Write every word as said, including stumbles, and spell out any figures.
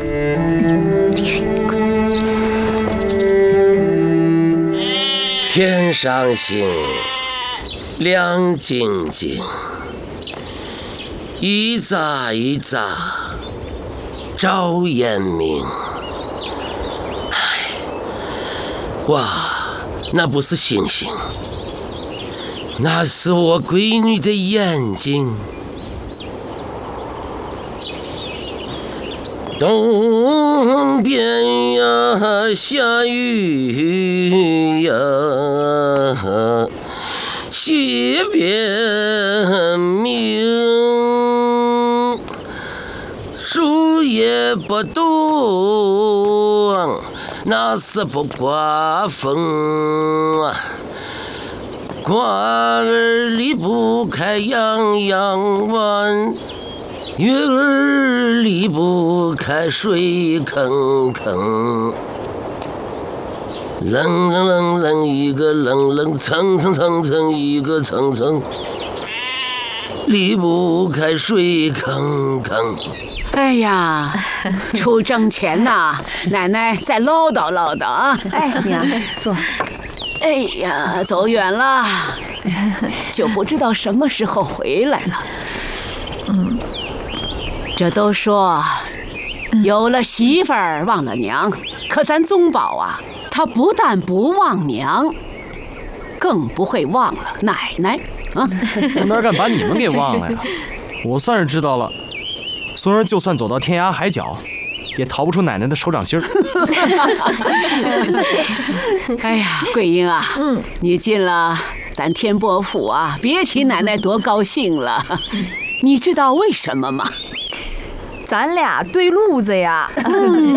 天上星，亮晶晶，一眨一眨照眼明。唉，哇，那不是星星，那是我闺女的眼睛。东边呀下雨呀，西边明，树也不动，那是不刮风啊。瓜儿离不开洋洋湾，月儿离不开水坑坑，冷冷冷冷一个冷冷，蹭蹭蹭蹭一个蹭蹭，离不开水坑坑。 哎呀，出征前呐，奶奶再唠叨唠叨啊！ 哎，娘，坐。 哎呀，走远了，就不知道什么时候回来了。 嗯。 这都说有了媳妇儿忘了娘，可咱宗保啊，他不但不忘娘，更不会忘了奶奶啊！ 我哪敢把你们给忘了呀？我算是知道了，孙儿就算走到天涯海角，也逃不出奶奶的手掌心儿。 哎呀，桂英啊， 嗯， 你进了咱天波府啊，别提奶奶多高兴了。你知道为什么吗？ 咱俩对路子呀。